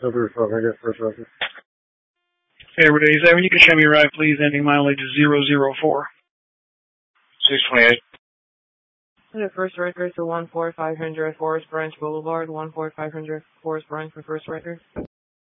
Silver 1200, first record. Hey, everybody, is that when you can show me your ride, please, ending mileage 004. 628. The first record to 14500 Forest Branch Boulevard, 14500 Forest Branch for first record.